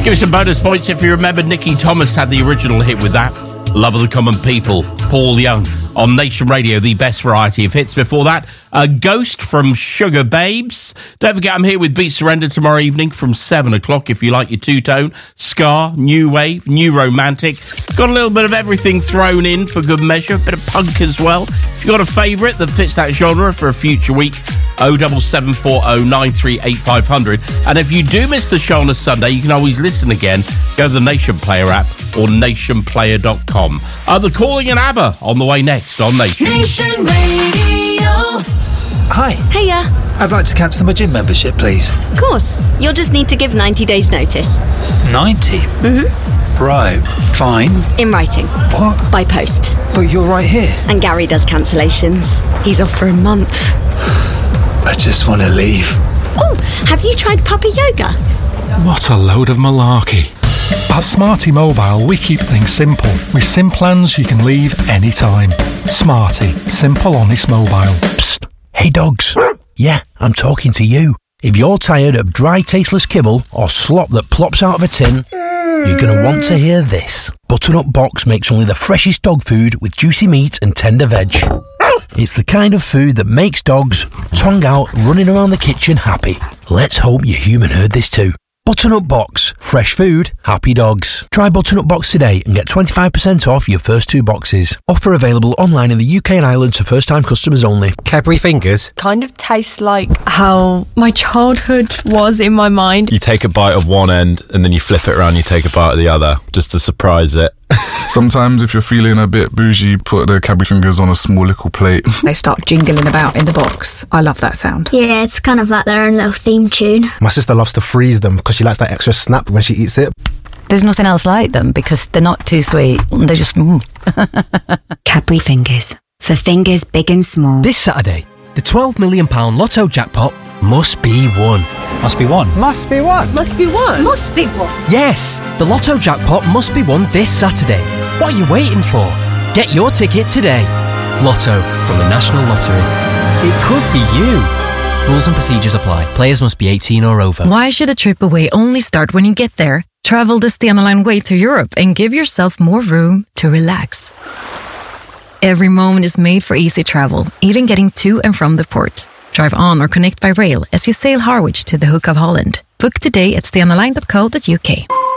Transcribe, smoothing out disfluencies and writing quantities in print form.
Give us some bonus points if you remember Nicky Thomas had the original hit with that. Love of the Common People, Paul Young on Nation Radio, the best variety of hits. Before that, Ghost from Sugar Babes. Don't forget, I'm here with Beat Surrender tomorrow evening from 7 o'clock if you like your two-tone. Ska, new wave, new romantic. Got a little bit of everything thrown in for good measure, a bit of punk as well. If you've got a favourite that fits that genre for a future week, 07740 938 500. And if you do miss the show on a Sunday, you can always listen again. Go to the Nation Player app or nationplayer.com. The Calling and ABBA on the way next on Nation. Nation Radio. Hi. Hiya. I'd like to cancel my gym membership, please. Of course. You'll just need to give 90 days notice. 90? Mm-hmm. Right, fine. In writing. What? By post. But you're right here. And Gary does cancellations. He's off for a month. I just want to leave. Oh, have you tried Puppy Yoga? What a load of malarkey. At Smarty Mobile, we keep things simple. With SIM plans you can leave anytime. Smarty. Simple, honest mobile. Psst. Hey dogs. Yeah, I'm talking to you. If you're tired of dry, tasteless kibble or slop that plops out of a tin, you're going to want to hear this. Butternut Box makes only the freshest dog food with juicy meat and tender veg. It's the kind of food that makes dogs, tongue out, running around the kitchen happy. Let's hope your human heard this too. Butternut Box. Fresh food, happy dogs. Try Butternut Box today and get 25% off your first 2 boxes. Offer available online in the UK and Ireland to first-time customers only. Cadbury Fingers. Kind of tastes like how my childhood was in my mind. You take a bite of one end and then you flip it around, you take a bite of the other, just to surprise it. Sometimes if you're feeling a bit bougie, put the Cadbury Fingers on a small little plate. They start jingling about in the box. I love that sound. Yeah, it's kind of like their own little theme tune. My sister loves to freeze them because she likes that extra snap when she eats it. There's nothing else like them because they're not too sweet. They're just... Cadbury Fingers. For fingers big and small. This Saturday, the £12 million Lotto jackpot must be won. Must be won. Must be won. Must be won. Must be won. Yes, the Lotto jackpot must be won this Saturday. What are you waiting for? Get your ticket today. Lotto from the National Lottery. It could be you. Rules and procedures apply. Players must be 18 or over. Why should a trip away only start when you get there? Travel the Stena Line way to Europe and give yourself more room to relax. Every moment is made for easy travel, even getting to and from the port. Drive on or connect by rail as you sail Harwich to the Hook of Holland. Book today at stenaline.co.uk.